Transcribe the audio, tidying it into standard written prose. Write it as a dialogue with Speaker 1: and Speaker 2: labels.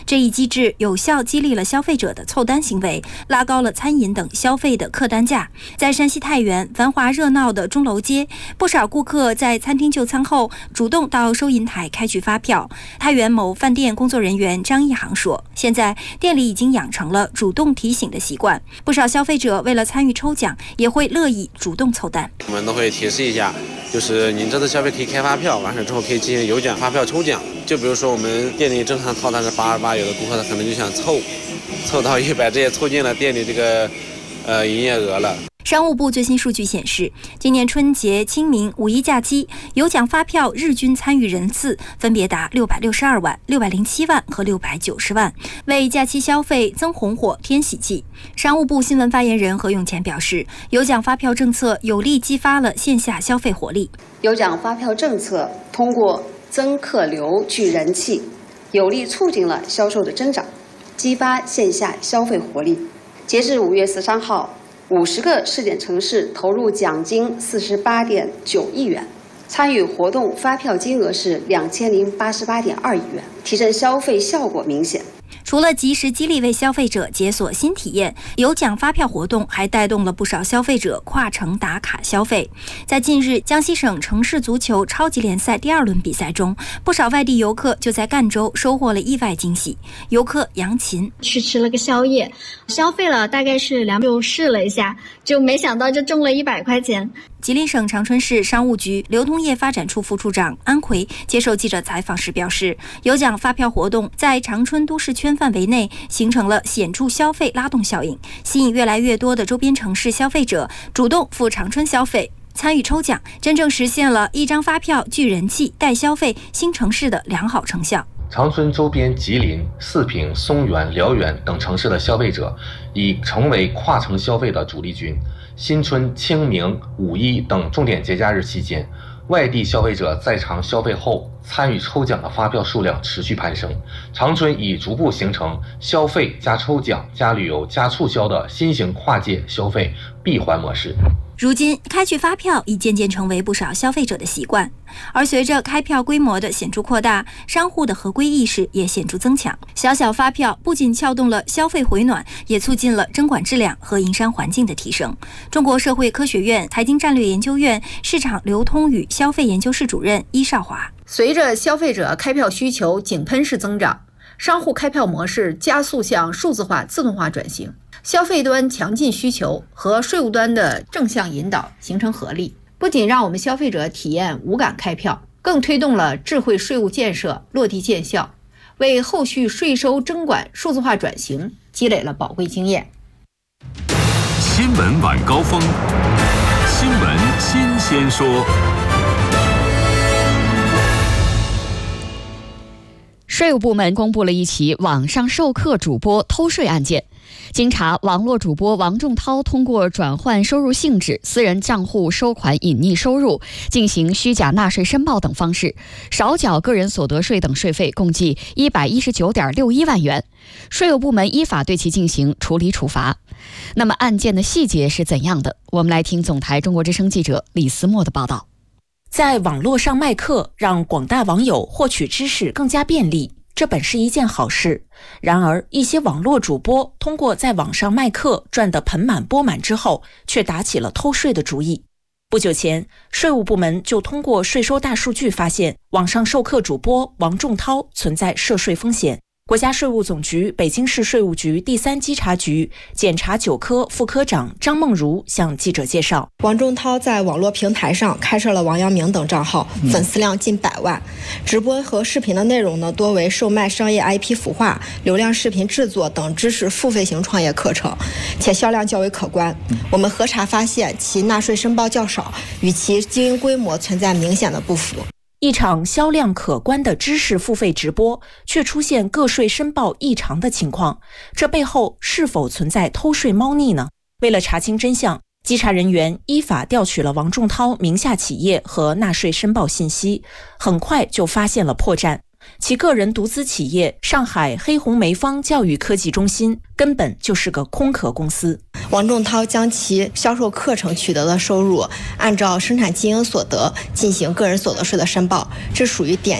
Speaker 1: 这一机制有效激励了消费者的凑单行为，拉高了餐饮等消费的客单价。在山西太原繁华热闹的钟楼街，不少顾客在餐厅就餐后主动到收银台开具发票。太原某饭店工作人员张一航说，现在店里已经养成了主动提醒的习惯，不少消费者为了参与抽奖，也会乐意主动凑单。
Speaker 2: 我们都会提示一下，就是您这次消费可以开发票，完事之后可以进行有奖发票抽奖。就比如说我们店里正常套餐是88，有的顾客他可能就想凑到100，这也促进了店里这个营业额了。
Speaker 1: 商务部最新数据显示，今年春节、清明、五一假期有奖发票日均参与人次分别达662万、607万和690万，为假期消费增红火、添喜气。商务部新闻发言人何永前表示，有奖发票政策有力激发了线下消费活力。
Speaker 3: 有奖发票政策通过增客流、聚人气，有力促进了销售的增长，激发线下消费活力。截至5月13号，50个试点城市投入奖金48.9亿元，参与活动发票金额是2088.2亿元，提振消费效果明显。
Speaker 1: 除了及时激励为消费者解锁新体验，有奖发票活动还带动了不少消费者跨城打卡消费。在近日江西省城市足球超级联赛第2轮比赛中，不少外地游客就在赣州收获了意外惊喜。游客杨琴
Speaker 4: 去吃了个宵夜，消费了大概是2，就试了一下，就没想到就中了100块钱。
Speaker 1: 吉林省长春市商务局流通业发展处副处长安奎接受记者采访时表示，有奖发票活动在长春都市圈范围内形成了显著消费拉动效应，吸引越来越多的周边城市消费者主动赴长春消费，参与抽奖，真正实现了一张发票聚人气、带消费新城市的良好成效。
Speaker 5: 长春周边吉林、四平、松原、辽源等城市的消费者已成为跨城消费的主力军。新春、清明、五一等重点节假日期间，外地消费者在场消费后参与抽奖的发票数量持续攀升。长春已逐步形成消费加抽奖加旅游加促销的新型跨界消费闭环模式。
Speaker 1: 如今开具发票已渐渐成为不少消费者的习惯，而随着开票规模的显著扩大，商户的合规意识也显著增强。小小发票不仅撬动了消费回暖，也促进了征管质量和营商环境的提升。中国社会科学院财经战略研究院市场流通与消费研究室主任伊少华，
Speaker 6: 随着消费者开票需求井喷式增长，商户开票模式加速向数字化、自动化转型。消费端强劲需求和税务端的正向引导形成合力，不仅让我们消费者体验无感开票，更推动了智慧税务建设落地见效，为后续税收征管数字化转型积累了宝贵经验。
Speaker 7: 新闻晚高峰，新闻新鲜说。
Speaker 8: 税务部门公布了一起网上授课主播偷税案件。经查，网络主播王仲涛通过转换收入性质、私人账户收款隐匿收入、进行虚假纳税申报等方式，少缴个人所得税等税费共计119.61万元。税务部门依法对其进行处理处罚。那么案件的细节是怎样的？我们来听总台中国之声记者李思墨的报道。
Speaker 9: 在网络上卖课，让广大网友获取知识更加便利，这本是一件好事。然而，一些网络主播通过在网上卖课赚得盆满钵满之后，却打起了偷税的主意。不久前，税务部门就通过税收大数据发现，网上授课主播王仲涛存在涉税风险。国家税务总局北京市税务局第3稽查局检察9科副科长张梦如向记者介绍，
Speaker 10: 王仲涛在网络平台上开设了王阳明等账号，粉丝量近100万，直播和视频的内容呢，多为售卖商业 IP 孵化、流量视频制作等知识付费型创业课程，且销量较为可观。我们核查发现，其纳税申报较少，与其经营规模存在明显的不符。
Speaker 9: 一场销量可观的知识付费直播，却出现个税申报异常的情况，这背后是否存在偷税猫腻呢？为了查清真相，稽查人员依法调取了王仲涛名下企业和纳税申报信息，很快就发现了破绽。其个人独资企业上海黑红梅芳教育科技中心根本就是个空壳公司。
Speaker 10: 王仲涛将其销售课程取得的收入按照生产经营所得进行个人所得税的申报，这属于典